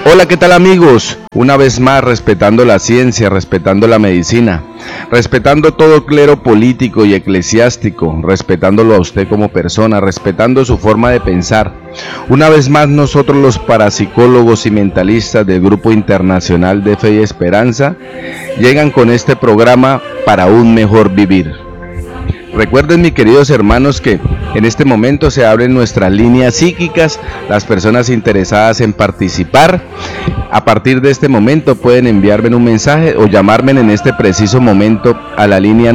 Hola, ¿qué tal amigos? Una vez más respetando la ciencia, respetando la medicina, respetando todo clero político y eclesiástico, respetándolo a usted como persona, respetando su forma de pensar. Una vez más nosotros los parapsicólogos y mentalistas del Grupo Internacional de Fe y Esperanza llegan con este programa para un mejor vivir. Recuerden, mis queridos hermanos, que en este momento se abren nuestras líneas psíquicas. Las personas interesadas en participar, a partir de este momento pueden enviarme un mensaje o llamarme en este preciso momento a la línea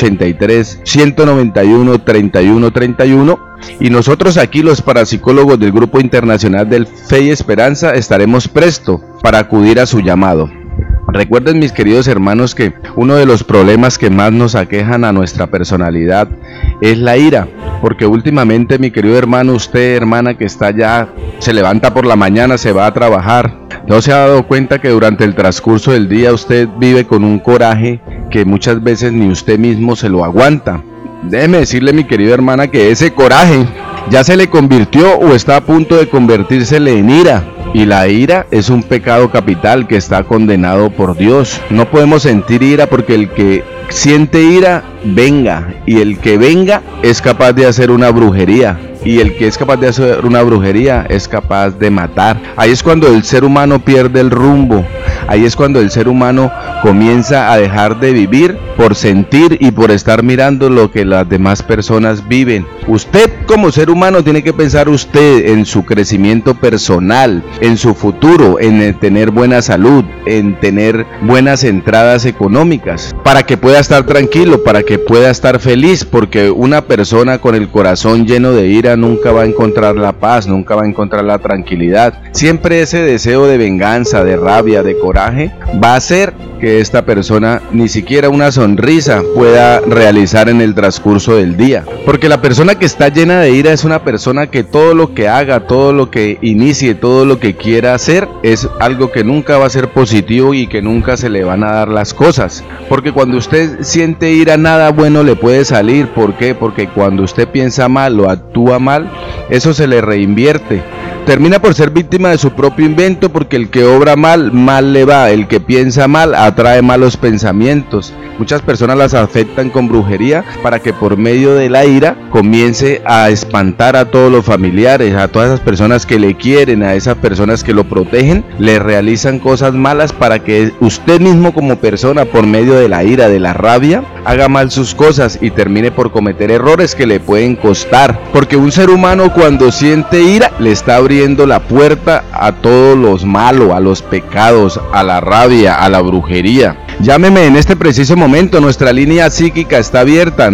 983-191-3131. Y nosotros aquí, los parapsicólogos del Grupo Internacional de Fe y Esperanza, estaremos presto para acudir a su llamado. Recuerden, mis queridos hermanos, que uno de los problemas que más nos aquejan a nuestra personalidad es la ira, porque últimamente, mi querido hermano, usted, hermana que está allá, se levanta por la mañana, se va a trabajar, ¿no se ha dado cuenta que durante el transcurso del día usted vive con un coraje que muchas veces ni usted mismo se lo aguanta? Déjeme decirle, mi querida hermana, que ese coraje ya se le convirtió o está a punto de convertírsele en ira. Y la ira es un pecado capital que está condenado por Dios. No podemos sentir ira porque el que siente ira venga, y el que venga es capaz de hacer una brujería, y el que es capaz de hacer una brujería es capaz de matar. Ahí es cuando el ser humano pierde el rumbo. Ahí es cuando el ser humano comienza a dejar de vivir por sentir y por estar mirando lo que las demás personas viven. Usted como ser humano tiene que pensar usted en su crecimiento personal, en su futuro, en tener buena salud, en tener buenas entradas económicas, para que pueda estar tranquilo, para que pueda estar feliz, porque una persona con el corazón lleno de ira nunca va a encontrar la paz, nunca va a encontrar la tranquilidad. Siempre ese deseo de venganza, de rabia, de coraje, va a hacer que esta persona ni siquiera una sonrisa pueda realizar en el transcurso del día. Porque la persona que está llena de ira es una persona que todo lo que haga, todo lo que inicie, todo lo que quiera hacer es algo que nunca va a ser positivo y que nunca se le van a dar las cosas. Porque cuando usted siente ira, nada bueno le puede salir. ¿Por qué? Porque cuando usted piensa mal o actúa mal, eso se le reinvierte. Termina por ser víctima de su propio invento, porque el que obra mal, mal le va. El que piensa mal, atrae malos pensamientos. Muchas personas las afectan con brujería para que por medio de la ira comience a espantar a todos los familiares, a todas esas personas que le quieren, a esas personas que lo protegen. Le realizan cosas malas para que usted mismo como persona, por medio de la ira, de la rabia, haga mal sus cosas y termine por cometer errores que le pueden costar. Porque un ser humano, cuando siente ira, le está abriendo la puerta a todos los malos, a los pecados, a la rabia, a la brujería. Llámeme en este preciso momento, nuestra línea psíquica está abierta,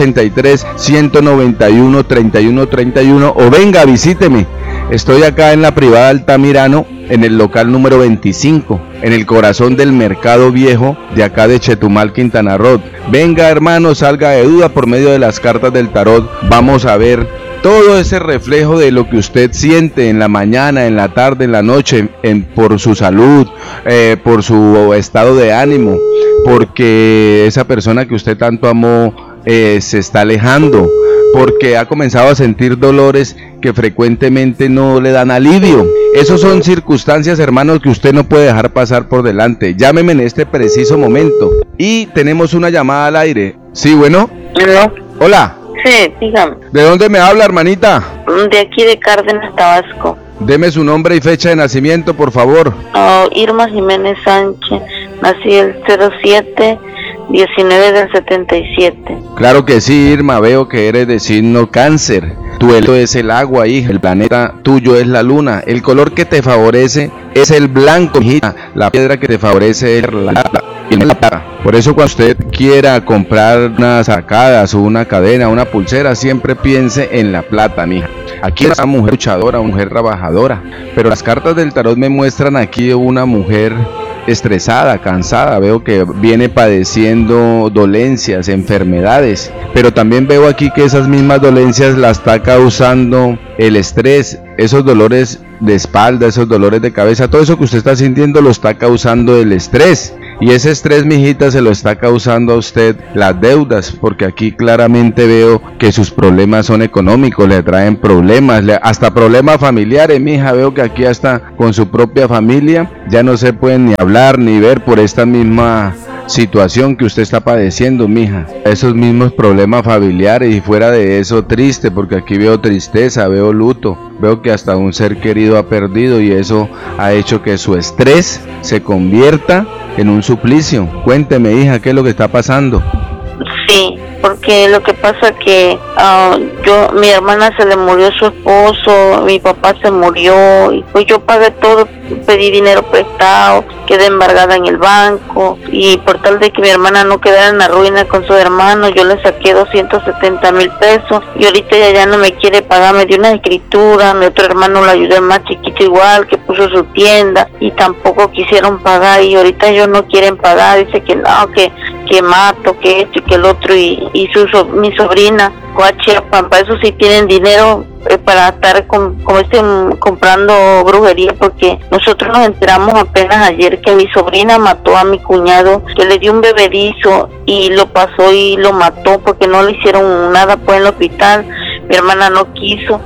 983-191-3131, o venga, visíteme. Estoy acá en la privada Altamirano, en el local número 25, en el corazón del Mercado Viejo de acá de Chetumal, Quintana Roo. Venga, hermano, salga de duda. Por medio de las cartas del tarot vamos a ver todo ese reflejo de lo que usted siente en la mañana, en la tarde, en la noche, por su salud, por su estado de ánimo, porque esa persona que usted tanto amó se está alejando, porque ha comenzado a sentir dolores que frecuentemente no le dan alivio. Esas son circunstancias, hermanos, que usted no puede dejar pasar por delante. Llámeme en este preciso momento. Y tenemos una llamada al aire. Sí, bueno. ¿Aló? Hola. Sí, dígame. ¿De dónde me habla, hermanita? De aquí de Cárdenas, Tabasco. Deme su nombre y fecha de nacimiento, por favor. Irma Jiménez Sánchez. Nací el 07-19 del 77. Claro que sí, Irma, veo que eres de signo Cáncer. Tu elemento es el agua, hija. El planeta tuyo es la luna. El color que te favorece es el blanco, hija. La piedra que te favorece es la plata. Por eso, cuando usted quiera comprar unas arcadas o una cadena, una pulsera, siempre piense en la plata, mija. Aquí es una mujer luchadora, una mujer trabajadora. Pero las cartas del tarot me muestran aquí una mujer estresada, cansada. Veo que viene padeciendo dolencias, enfermedades, pero también veo aquí que esas mismas dolencias las está causando el estrés, esos dolores de espalda, esos dolores de cabeza, todo eso que usted está sintiendo lo está causando el estrés. Y ese estrés, mijita, se lo está causando a usted las deudas, porque aquí claramente veo que sus problemas son económicos, le traen problemas, hasta problemas familiares, mija. Veo que aquí hasta con su propia familia ya no se pueden ni hablar ni ver por esta misma situación que usted está padeciendo, mija. Esos mismos problemas familiares, y fuera de eso triste, porque aquí veo tristeza, veo luto, veo que hasta un ser querido ha perdido, y eso ha hecho que su estrés se convierta en un suplicio. Cuénteme, hija, ¿qué es lo que está pasando? Sí, porque lo que pasa que mi hermana se le murió su esposo, mi papá se murió, y pues yo pagué todo, pedí dinero prestado, quedé embargada en el banco, y por tal de que mi hermana no quedara en la ruina con su hermano, yo le saqué 270,000 pesos, y ahorita ella ya no me quiere pagar. Me dio una escritura, mi otro hermano lo ayudó, el más chiquito igual, que puso su tienda, y tampoco quisieron pagar, y ahorita ellos no quieren pagar. Dice que no, que mato, que esto y que el otro, y mi sobrina, Coachiapan, para eso sí tienen dinero para estar comprando brujería, porque nosotros nos enteramos apenas ayer que mi sobrina mató a mi cuñado, que le dio un bebedizo y lo pasó y lo mató porque no le hicieron nada pues en el hospital. Mi hermana no quiso,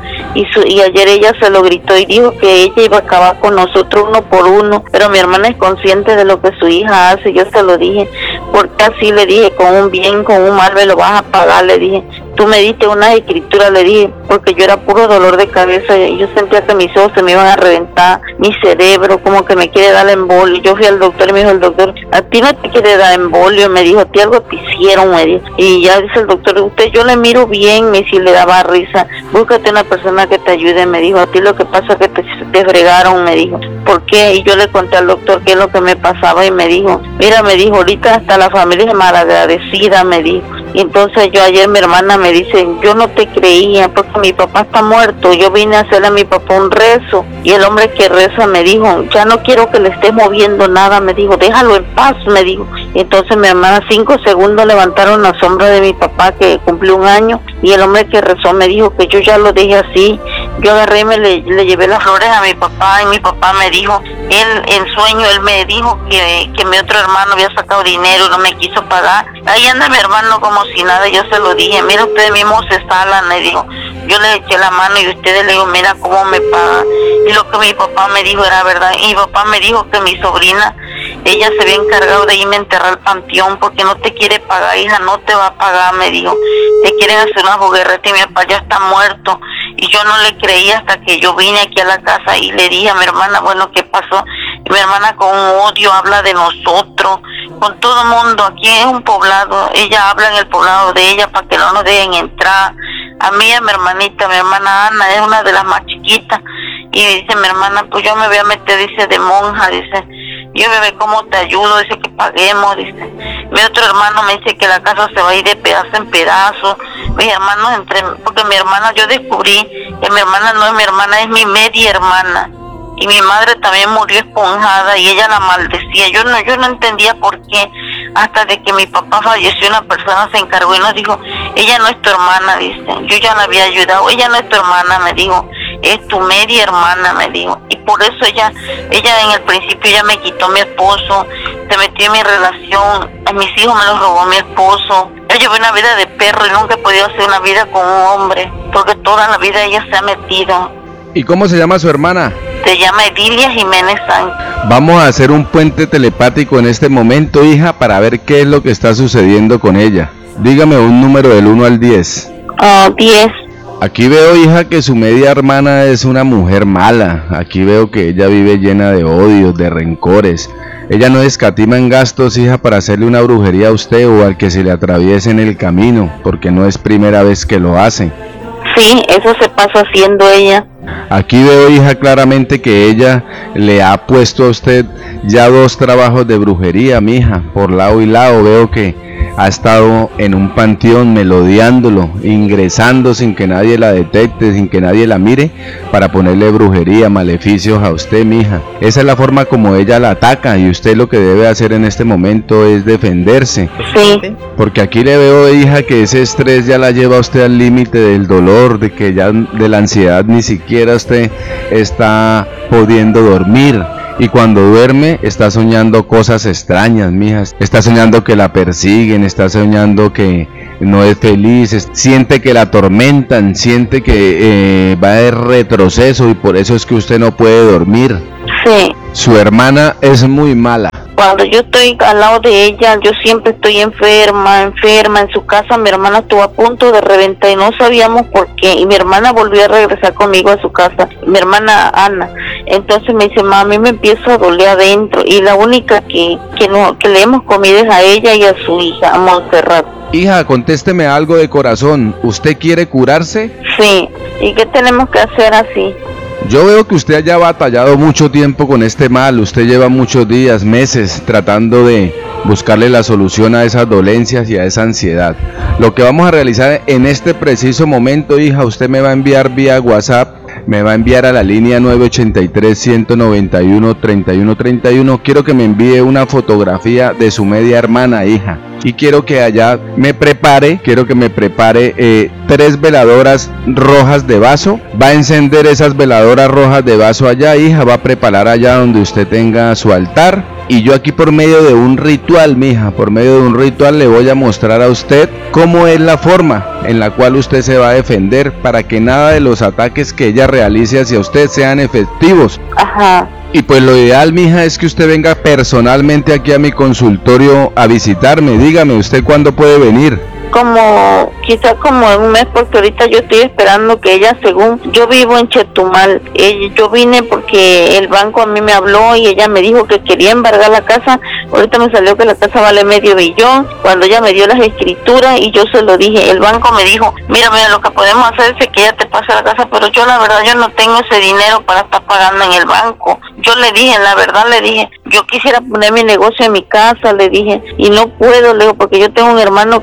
y ayer ella se lo gritó y dijo que ella iba a acabar con nosotros uno por uno, pero mi hermana es consciente de lo que su hija hace. Yo se lo dije, porque así le dije, con un bien, con un mal me lo vas a pagar, le dije. Tú me diste una escritura, le dije, porque yo era puro dolor de cabeza, y yo sentía que mis ojos se me iban a reventar, mi cerebro, como que me quiere dar embolio. Yo fui al doctor y me dijo el doctor, a ti no te quiere dar embolio, me dijo, a ti algo te hicieron, me dijo. Y ya dice el doctor, usted, yo le miro bien, me si le daba risa, búscate una persona que te ayude, me dijo, a ti lo que pasa es que te fregaron, me dijo. ¿Por qué? Y yo le conté al doctor qué es lo que me pasaba, y me dijo, mira, me dijo, ahorita hasta la familia es malagradecida, me dijo. Y entonces yo ayer, mi hermana me dice, yo no te creía porque mi papá está muerto. Yo vine a hacerle a mi papá un rezo, y el hombre que reza me dijo, ya no quiero que le estés moviendo nada, me dijo, déjalo en paz, me dijo. Y entonces mi hermana 5 segundos levantaron la sombra de mi papá que cumplió 1 año, y el hombre que rezó me dijo que yo ya lo dejé así. Yo agarré y le llevé las flores a mi papá, y mi papá me dijo, él en sueño, él me dijo que mi otro hermano había sacado dinero y no me quiso pagar. Ahí anda mi hermano como si nada. Yo se lo dije, mira, ustedes mismos se salan, me dijo. Yo le eché la mano y ustedes le digo, mira cómo me pagan. Y lo que mi papá me dijo era verdad. Y mi papá me dijo que mi sobrina, ella se había encargado de irme a enterrar al panteón porque no te quiere pagar, hija, no te va a pagar, me dijo. Te quieren hacer una juguerreta y mi papá ya está muerto. Y yo no le creí hasta que yo vine aquí a la casa y le dije a mi hermana, bueno, ¿qué pasó? Y mi hermana con odio habla de nosotros, con todo el mundo. Aquí es un poblado, ella habla en el poblado de ella para que no nos dejen entrar. A mí, a mi hermanita, mi hermana Ana, es una de las más chiquitas. Y dice mi hermana, pues yo me voy a meter, dice, de monja, dice. Yo bebé, ¿cómo te ayudo? Dice que paguemos, dice. Mi otro hermano me dice que la casa se va a ir de pedazo en pedazo. Mis hermanos porque mi hermana, yo descubrí que mi hermana no es mi hermana, es mi media hermana. Y mi madre también murió esponjada y ella la maldecía. Yo no entendía por qué, hasta de que mi papá falleció, una persona se encargó y nos dijo, ella no es tu hermana, dice. Yo ya la había ayudado, ella no es tu hermana, me dijo. Es tu media hermana, me dijo. Y por eso ella en el principio ya me quitó mi esposo, se metió en mi relación, a mis hijos me los robó mi esposo. Yo llevé una vida de perro y nunca he podido hacer una vida con un hombre, porque toda la vida ella se ha metido. ¿Y cómo se llama su hermana? Se llama Edilia Jiménez Sánchez. Vamos a hacer un puente telepático en este momento, hija, para ver qué es lo que está sucediendo con ella. Dígame un número del 1 al 10. 10. Aquí veo, hija, que su media hermana es una mujer mala. Aquí veo que ella vive llena de odios, de rencores. Ella no escatima en gastos, hija, para hacerle una brujería a usted o al que se le atraviese en el camino, porque no es primera vez que lo hace. Sí, eso se pasa haciendo ella. Aquí veo, hija, claramente que ella le ha puesto a usted ya 2 trabajos de brujería, mija, por lado y lado. Veo que ha estado en un panteón melodeándolo, ingresando sin que nadie la detecte, sin que nadie la mire, para ponerle brujería, maleficios a usted, mija. Esa es la forma como ella la ataca, y usted lo que debe hacer en este momento es defenderse. Sí. Porque aquí le veo, hija, que ese estrés ya la lleva a usted al límite del dolor, de que ya de la ansiedad ni siquiera usted está pudiendo dormir. y cuando duerme está soñando cosas extrañas, mija. Está soñando que la persiguen, está soñando que no es feliz, siente que la atormentan, siente que va de retroceso y por eso es que usted no puede dormir. Sí. Su hermana es muy mala. Cuando yo estoy al lado de ella, yo siempre estoy enferma. En su casa mi hermana estuvo a punto de reventar y no sabíamos por qué. Y mi hermana volvió a regresar conmigo a su casa, mi hermana Ana. Entonces me dice, mami, me empiezo a doler adentro. Y la única que le hemos comido es a ella y a su hija, a Montserrat. Hija, contésteme algo de corazón. ¿Usted quiere curarse? Sí. ¿Y qué tenemos que hacer así? Yo veo que usted haya batallado mucho tiempo con este mal, usted lleva muchos días, meses tratando de buscarle la solución a esas dolencias y a esa ansiedad. Lo que vamos a realizar en este preciso momento, hija, usted me va a enviar vía WhatsApp, me va a enviar a la línea 983-191-3131. Quiero que me envíe una fotografía de su media hermana, hija. Y quiero que allá me prepare 3 veladoras rojas de vaso. Va a encender esas veladoras rojas de vaso allá, hija. Va a preparar allá donde usted tenga su altar. Y yo aquí por medio de un ritual, mija, por medio de un ritual le voy a mostrar a usted cómo es la forma en la cual usted se va a defender para que nada de los ataques que ella realice hacia usted sean efectivos. Ajá. Y pues lo ideal, mija, es que usted venga personalmente aquí a mi consultorio a visitarme. Dígame, ¿usted cuándo puede venir? Quizás como en un mes, porque ahorita yo estoy esperando que ella, según yo vivo en Chetumal, yo vine porque el banco a mí me habló y ella me dijo que quería embargar la casa. Ahorita me salió que la casa vale $500 000, cuando ella me dio las escrituras y yo se lo dije. El banco me dijo, mira, lo que podemos hacer es que ella te pase la casa, pero yo la verdad yo no tengo ese dinero para estar pagando en el banco. Yo le dije, la verdad le dije, yo quisiera poner mi negocio en mi casa, le dije, y no puedo, le digo, porque yo tengo un hermano que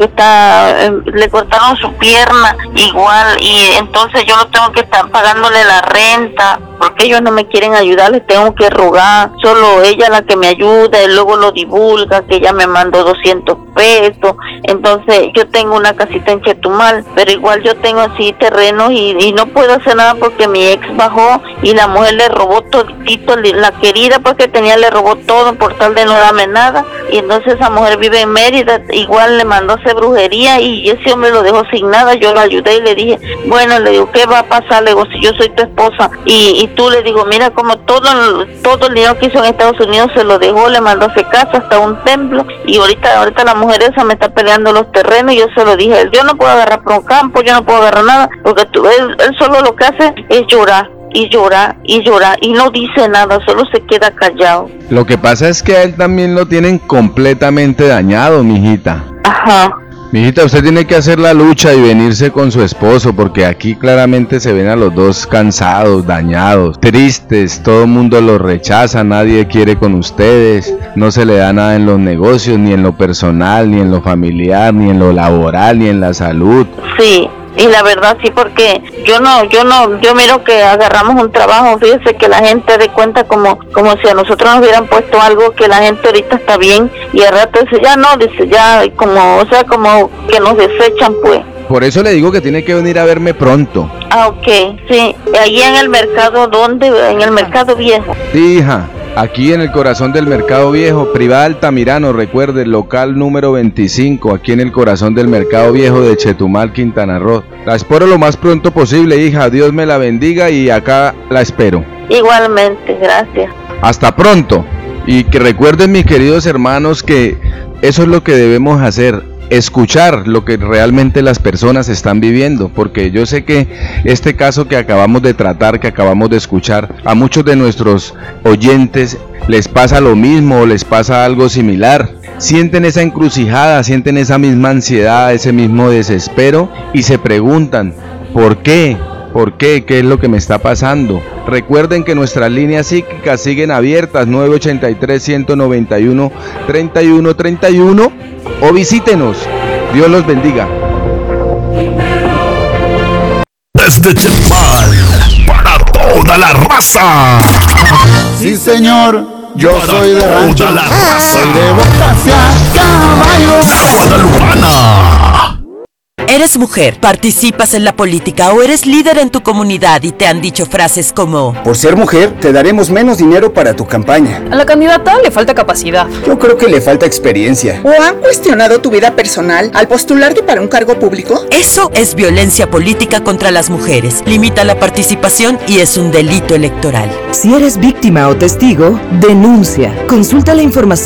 le cortaron su pierna igual, y entonces yo no tengo que estar pagándole la renta, porque ellos no me quieren ayudar, les tengo que rogar, solo ella la que me ayuda, y luego lo divulga, que ella me mandó 200 pesos, entonces yo tengo una casita en Chetumal, pero igual yo tengo así terrenos y no puedo hacer nada porque mi ex bajó y la mujer le robó todito, la querida porque tenía, le robó todo por tal de no darme nada, y entonces esa mujer vive en Mérida, igual le mandó a hacer brujería y ese hombre lo dejó sin nada. Yo lo ayudé y le dije, bueno, le digo, ¿qué va a pasar? Le digo, si yo soy tu esposa y tú, le digo, mira, como todo el dinero que hizo en Estados Unidos se lo dejó, le mandó a hacer casa, hasta un templo, y ahorita la mujer esa me está peleando los terrenos, y yo se lo dije, yo no puedo agarrar por un campo, yo no puedo agarrar nada, porque él solo lo que hace es llorar y llorar y llorar y no dice nada, solo se queda callado. Lo que pasa es que a él también lo tienen completamente dañado, mijita. Ajá. Mijita, usted tiene que hacer la lucha y venirse con su esposo, porque aquí claramente se ven a los dos cansados, dañados, tristes, todo el mundo los rechaza, nadie quiere con ustedes, no se le da nada en los negocios, ni en lo personal, ni en lo familiar, ni en lo laboral, ni en la salud. Sí. Y la verdad sí, porque yo miro que agarramos un trabajo, fíjese que la gente de cuenta como si a nosotros nos hubieran puesto algo, que la gente ahorita está bien y al rato dice ya como que nos desechan, pues. Por eso le digo que tiene que venir a verme pronto. Ah, ok, sí, allí en el mercado, ¿dónde? En el mercado viejo. Sí, hija. Aquí en el corazón del Mercado Viejo, Privada Altamirano, recuerde, local número 25, aquí en el corazón del Mercado Viejo de Chetumal, Quintana Roo. La espero lo más pronto posible, hija, Dios me la bendiga y acá la espero. Igualmente, gracias. Hasta pronto. Y que recuerden, mis queridos hermanos, que eso es lo que debemos hacer. Escuchar lo que realmente las personas están viviendo, porque yo sé que este caso que acabamos de tratar, que acabamos de escuchar, a muchos de nuestros oyentes les pasa lo mismo o les pasa algo similar. Sienten esa encrucijada, sienten esa misma ansiedad, ese mismo desespero y se preguntan, ¿por qué? ¿Por qué? ¿Qué es lo que me está pasando? Recuerden que nuestras líneas psíquicas siguen abiertas, 983-191-3131, o visítenos. Dios los bendiga. Desde Chetumal, para toda la raza. Sí, señor, yo soy de rancho, toda la raza. soy de Bocacia, caballos. La Guadalupana. Eres mujer, participas en la política o eres líder en tu comunidad y te han dicho frases como: por ser mujer, te daremos menos dinero para tu campaña. A la candidata le falta capacidad. Yo creo que le falta experiencia. ¿O han cuestionado tu vida personal al postularte para un cargo público? Eso es violencia política contra las mujeres. Limita la participación y es un delito electoral. Si eres víctima o testigo, denuncia. Consulta la información